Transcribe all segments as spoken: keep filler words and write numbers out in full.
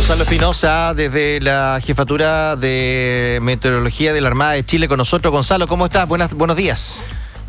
Gonzalo Espinosa, desde la Jefatura de Meteorología de la Armada de Chile, con nosotros. Gonzalo, ¿cómo estás? Buenas, buenos días.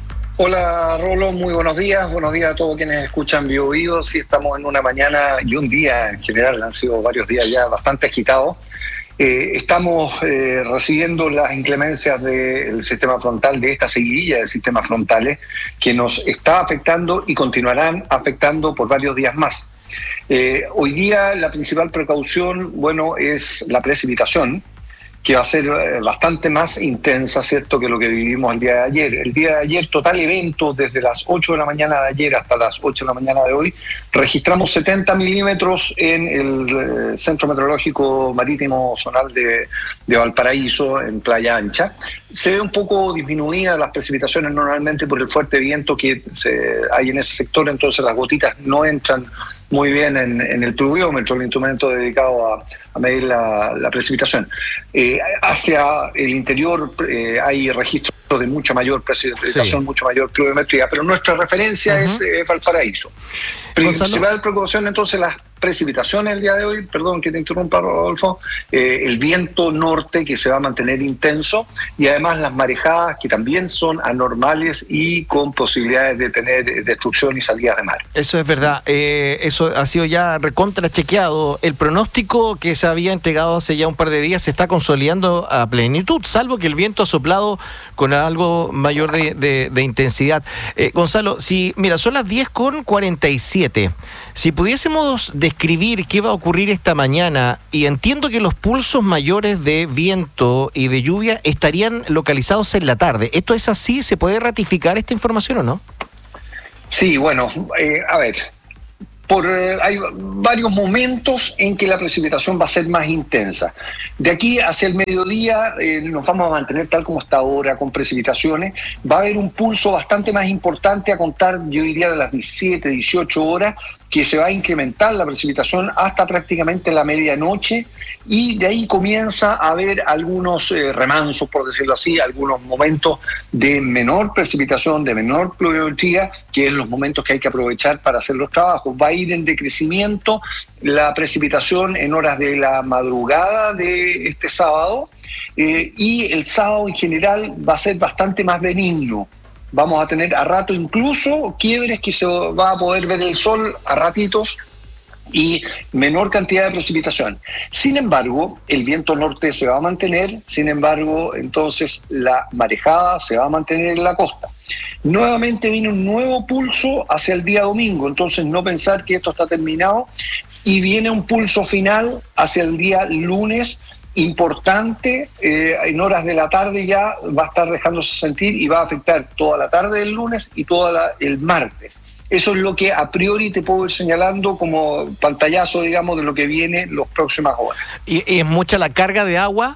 Hola, Rolo, muy buenos días. Buenos días a todos quienes escuchan Bio Bio. Sí, estamos en una mañana y un día en general, han sido varios días ya bastante agitados. Eh, estamos eh, recibiendo las inclemencias del sistema frontal, de esta seguidilla de sistemas frontales, que nos está afectando y continuarán afectando por varios días más. Eh, hoy día la principal precaución, bueno, es la precipitación, que va a ser bastante más intensa, ¿cierto?, que lo que vivimos el día de ayer. El día de ayer, total evento, desde las ocho de la mañana de ayer hasta las ocho de la mañana de hoy, registramos setenta milímetros en el Centro Meteorológico Marítimo Zonal de, de Valparaíso, en Playa Ancha. Se ve un poco disminuida las precipitaciones normalmente por el fuerte viento que se, hay en ese sector, entonces las gotitas no entran muy bien en, en el pluviómetro, el instrumento dedicado a, a medir la, la precipitación. Eh, hacia el interior eh, hay registros de mucha mayor precipitación, sí, mucha mayor pluviometría, pero nuestra referencia uh-huh. es eh, Valparaíso. Principal precaución, entonces, las precipitaciones el día de hoy, perdón que te interrumpa, Rodolfo, eh, el viento norte que se va a mantener intenso y además las marejadas que también son anormales y con posibilidades de tener destrucción y salidas de mar. Eso es verdad, eh, eso ha sido ya recontrachequeado. El pronóstico que se había entregado hace ya un par de días se está consolidando a plenitud, salvo que el viento ha soplado con algo mayor de, de, de intensidad. Eh, Gonzalo, si mira, son las diez con cuarenta y siete. Si pudiésemos describir qué va a ocurrir esta mañana, y entiendo que los pulsos mayores de viento y de lluvia estarían localizados en la tarde. ¿Esto es así? ¿Se puede ratificar esta información o no? Sí, bueno, eh, a ver, por, eh, hay varios momentos en que la precipitación va a ser más intensa. De aquí hacia el mediodía eh, nos vamos a mantener tal como está ahora, con precipitaciones. Va a haber un pulso bastante más importante a contar, yo diría, de las diecisiete, dieciocho horas, que se va a incrementar la precipitación hasta prácticamente la medianoche, y de ahí comienza a haber algunos eh, remansos, por decirlo así, algunos momentos de menor precipitación, de menor pluviometría, que es los momentos que hay que aprovechar para hacer los trabajos. Va a ir en decrecimiento la precipitación en horas de la madrugada de este sábado, eh, y el sábado en general va a ser bastante más benigno. Vamos a tener a rato incluso quiebres que se va a poder ver el sol a ratitos y menor cantidad de precipitación. Sin embargo, el viento norte se va a mantener, sin embargo, entonces la marejada se va a mantener en la costa. Nuevamente viene un nuevo pulso hacia el día domingo, entonces no pensar que esto está terminado, y viene un pulso final hacia el día lunes, importante, eh, en horas de la tarde ya va a estar dejándose sentir y va a afectar toda la tarde del lunes y toda la, el martes. Eso es lo que a priori te puedo ir señalando como pantallazo, digamos, de lo que viene las próximas horas. ¿Y, y es mucha la carga de agua?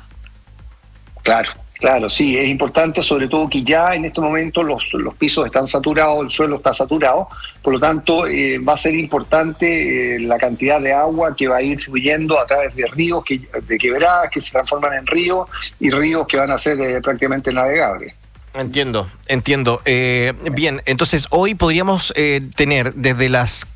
Claro. Claro, sí, es importante, sobre todo que ya en este momento los, los pisos están saturados, el suelo está saturado, por lo tanto eh, va a ser importante eh, la cantidad de agua que va a ir fluyendo a través de ríos, que, de quebradas que se transforman en ríos, y ríos que van a ser eh, prácticamente navegables. Entiendo, entiendo. Eh, bien, entonces hoy podríamos eh, tener desde las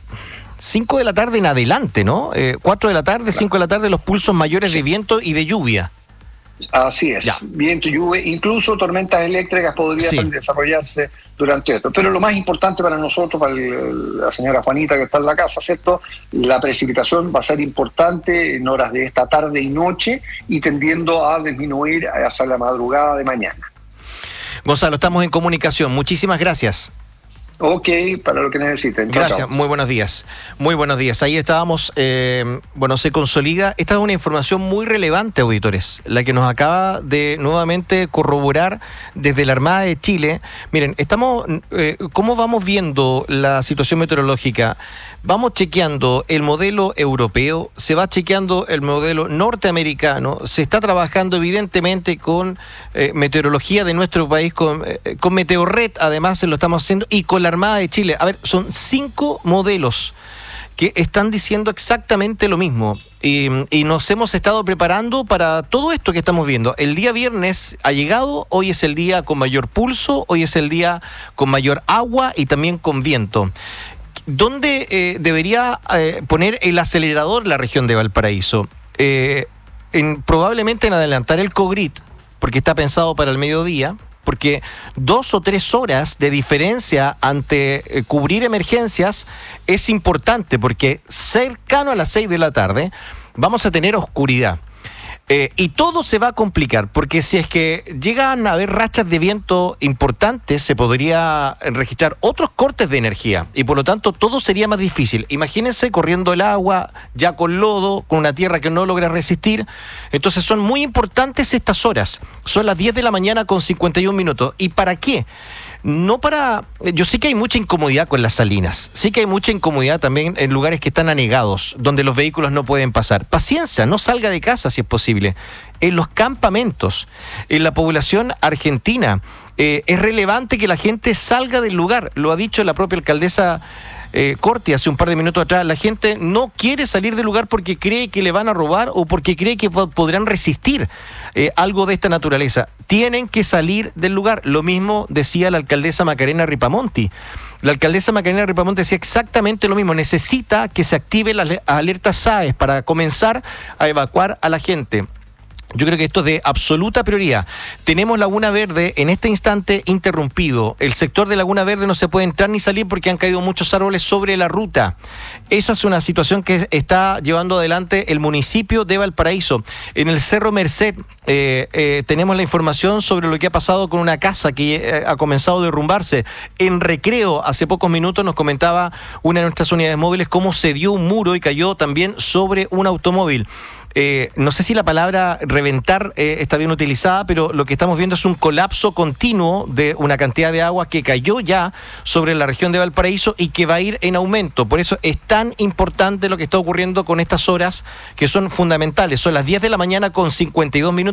cinco de la tarde en adelante, ¿no? Eh, cuatro de la tarde, claro. cinco de la tarde, los pulsos mayores sí. de viento y de lluvia. Así es, ya. Viento y lluvia, incluso tormentas eléctricas podrían sí. desarrollarse durante esto. Pero lo más importante para nosotros, para el, la señora Juanita que está en la casa, ¿cierto? La precipitación va a ser importante en horas de esta tarde y noche, y tendiendo a disminuir hasta la madrugada de mañana. Gonzalo, estamos en comunicación. Muchísimas gracias. Ok, para lo que necesiten. Gracias, chao, chao. Muy buenos días. Muy buenos días. Ahí estábamos, eh, bueno, se consolida. Esta es una información muy relevante, auditores, la que nos acaba de nuevamente corroborar desde la Armada de Chile. Miren, estamos, eh, ¿cómo vamos viendo la situación meteorológica? Vamos chequeando el modelo europeo, se va chequeando el modelo norteamericano, se está trabajando evidentemente con eh, meteorología de nuestro país, con, eh, con Meteorred, además se lo estamos haciendo, y con la Armada de Chile. A ver, son cinco modelos que están diciendo exactamente lo mismo. Y, y nos hemos estado preparando para todo esto que estamos viendo. El día viernes ha llegado, hoy es el día con mayor pulso, hoy es el día con mayor agua y también con viento. ¿dónde eh, debería eh, poner el acelerador la región de Valparaíso? Eh, en, probablemente en adelantar el COGRIT, porque está pensado para el mediodía, porque dos o tres horas de diferencia ante eh, cubrir emergencias es importante, porque cercano a las seis de la tarde vamos a tener oscuridad. Eh, y todo se va a complicar, porque si es que llegan a haber rachas de viento importantes, se podría registrar otros cortes de energía, y por lo tanto todo sería más difícil. Imagínense corriendo el agua, ya con lodo, con una tierra que no logra resistir. Entonces son muy importantes estas horas. Son las diez de la mañana con cincuenta y un minutos. ¿Y para qué? No para... Yo sé que hay mucha incomodidad con las salinas, sí que hay mucha incomodidad también en lugares que están anegados, donde los vehículos no pueden pasar. Paciencia, no salga de casa si es posible. En los campamentos, en la población argentina, eh, es relevante que la gente salga del lugar. Lo ha dicho la propia alcaldesa Eh, Corti hace un par de minutos atrás. La gente no quiere salir del lugar porque cree que le van a robar o porque cree que po- podrán resistir eh, algo de esta naturaleza. Tienen que salir del lugar. Lo mismo decía la alcaldesa Macarena Ripamonti. La alcaldesa Macarena Ripamonti decía exactamente lo mismo. Necesita que se activen las le- alertas S A E S para comenzar a evacuar a la gente. Yo creo que esto es de absoluta prioridad. Tenemos Laguna Verde en este instante interrumpido. El sector de Laguna Verde no se puede entrar ni salir porque han caído muchos árboles sobre la ruta. Esa es una situación que está llevando adelante el municipio de Valparaíso. En el Cerro Merced eh, eh, tenemos la información sobre lo que ha pasado con una casa que eh, ha comenzado a derrumbarse. En Recreo, hace pocos minutos nos comentaba una de nuestras unidades móviles cómo se dio un muro y cayó también sobre un automóvil. Eh, no sé si la palabra reventar eh, está bien utilizada, pero lo que estamos viendo es un colapso continuo de una cantidad de agua que cayó ya sobre la región de Valparaíso y que va a ir en aumento. Por eso es tan importante lo que está ocurriendo con estas horas que son fundamentales. Son las diez de la mañana con cincuenta y dos minutos.